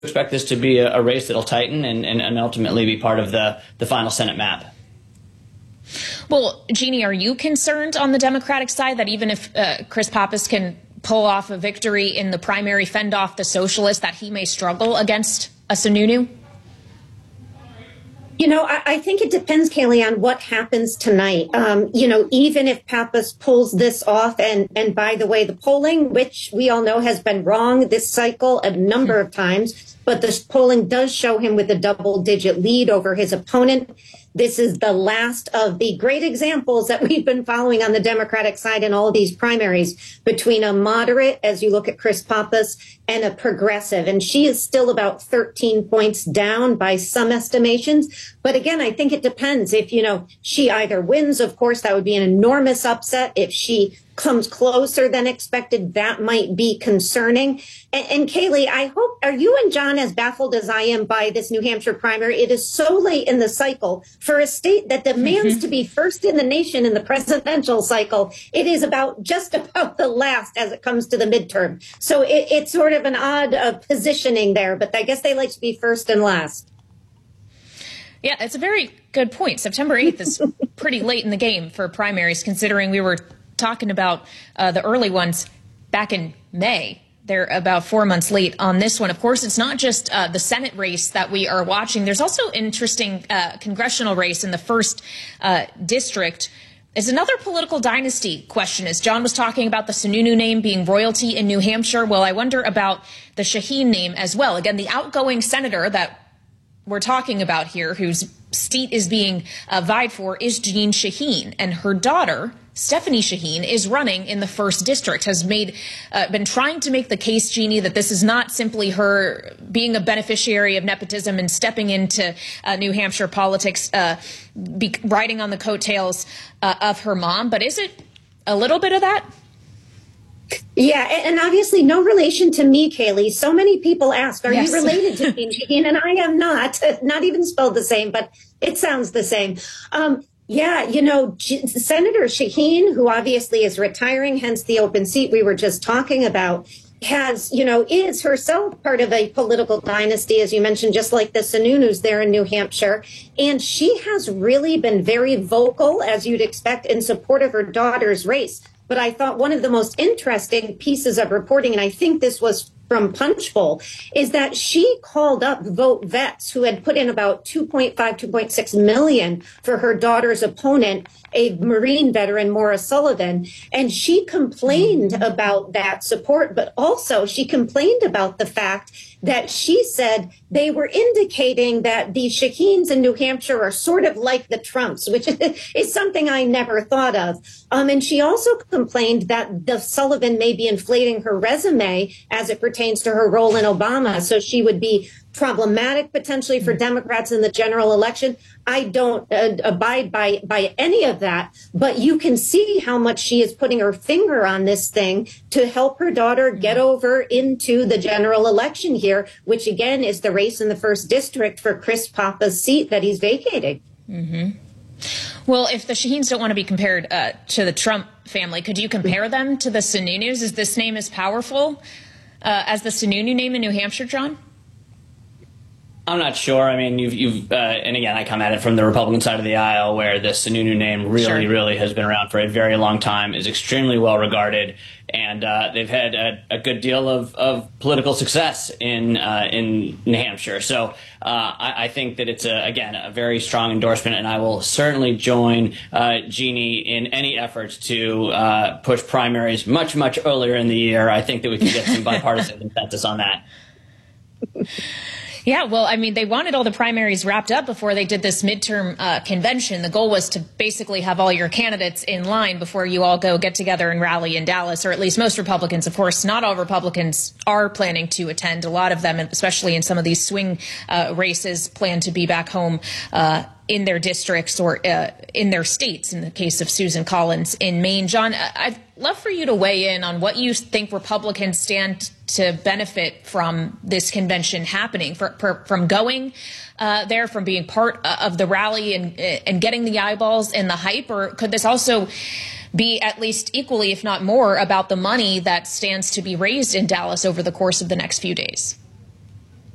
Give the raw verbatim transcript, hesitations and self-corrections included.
expect this to be a, a race that'll tighten and, and, and ultimately be part of the, the final Senate map. Well, Jeannie, are you concerned on the Democratic side that even if uh, Chris Pappas can pull off a victory in the primary, fend off the socialists, that he may struggle against a Sununu? You know, I, I think it depends, Kayleigh, on what happens tonight. Um, you know, even if Pappas pulls this off, and, and by the way, the polling, which we all know has been wrong this cycle a number of times, but the polling does show him with a double-digit lead over his opponent. This is the last of the great examples that we've been following on the Democratic side in all of these primaries between a moderate, as you look at Chris Pappas, and a progressive. And she is still about thirteen points down by some estimations. But again, I think it depends. If, you know, she either wins, of course, that would be an enormous upset. If she comes closer than expected, that might be concerning. And, and Kayleigh, I hope, are you and John as baffled as I am by this New Hampshire primary? It is so late in the cycle for a state that demands mm-hmm. to be first in the nation in the presidential cycle. It is about just about the last as it comes to the midterm. So it, it's sort of an odd uh, positioning there, but I guess they like to be first and last. Yeah, it's a very good point. September eighth is pretty late in the game for primaries, considering we were talking about uh, the early ones back in May. They're about four months late on this one. Of course, it's not just uh, the Senate race that we are watching. There's also an interesting uh, congressional race in the first uh, district. It's another political dynasty question, as John was talking about the Sununu name being royalty in New Hampshire. Well, I wonder about the Shaheen name as well. Again, the outgoing senator that we're talking about here, whose seat is being uh, vied for, is Jeanne Shaheen, and her daughter, Stephanie Shaheen, is running in the first district, has made, uh, been trying to make the case, Jeannie, that this is not simply her being a beneficiary of nepotism and stepping into uh, New Hampshire politics, uh, be, riding on the coattails uh, of her mom, but is it a little bit of that? Yeah, and obviously no relation to me, Kayleigh. So many people ask, are yes. you related to Jeanne Shaheen? And I am not, not even spelled the same, but it sounds the same. Um, yeah, you know, G- Senator Shaheen, who obviously is retiring, hence the open seat we were just talking about, has, you know, is herself part of a political dynasty, as you mentioned, just like the Sununus there in New Hampshire. And she has really been very vocal, as you'd expect, in support of her daughter's race. But I thought one of the most interesting pieces of reporting, and I think this was from Punchbowl, is that she called up Vote Vets, who had put in about two point five, two point six million for her daughter's opponent, a Marine veteran, Maura Sullivan. And she complained about that support, but also she complained about the fact that she said they were indicating that the Shaheens in New Hampshire are sort of like the Trumps, which is something I never thought of. Um, and she also complained that the Sullivan may be inflating her resume as it pertains to her role in Obama. So she would be problematic potentially for Democrats in the general election. I don't uh, abide by by any of that, but you can see how much she is putting her finger on this thing to help her daughter get over into the general election here, which again is the race in the first district for Chris Pappas' seat that he's vacating. Mm-hmm. Well, if the Shaheens don't want to be compared uh, to the Trump family, could you compare them to the Sununus? Is this name as powerful uh, as the Sununu name in New Hampshire, John? I'm not sure. I mean, you've, you've uh, and again, I come at it from the Republican side of the aisle, where the Sununu name really, sure. really has been around for a very long time, is extremely well regarded, and uh, they've had a, a good deal of, of political success in uh, in New Hampshire. So uh, I, I think that it's, a, again, a very strong endorsement, and I will certainly join uh, Jeannie in any efforts to uh, push primaries much, much earlier in the year. I think that we can get some bipartisan consensus on that. Yeah, well, I mean, they wanted all the primaries wrapped up before they did this midterm uh, convention. The goal was to basically have all your candidates in line before you all go get together and rally in Dallas, or at least most Republicans. Of course, not all Republicans are planning to attend. A lot of them, especially in some of these swing uh, races, plan to be back home uh, in their districts or uh, in their states, in the case of Susan Collins in Maine. John, I'd love for you to weigh in on what you think Republicans stand to benefit from this convention happening, for, for, from going uh, there, from being part of the rally and, and getting the eyeballs and the hype, or could this also be at least equally, if not more, about the money that stands to be raised in Dallas over the course of the next few days?